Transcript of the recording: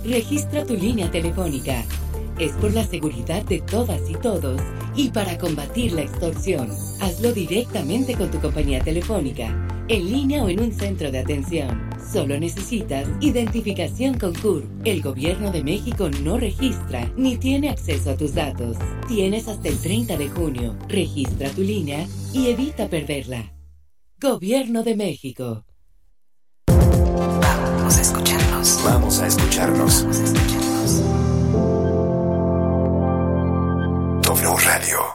Registra tu línea telefónica. Es por la seguridad de todas y todos y para combatir la extorsión. Hazlo directamente con tu compañía telefónica, en línea o en un centro de atención. Solo necesitas identificación con CURP. El Gobierno de México no registra ni tiene acceso a tus datos. Tienes hasta el 30 de junio. Registra tu línea y evita perderla. Gobierno de México. Vamos a escucharnos. Vamos a escucharnos. W Radio.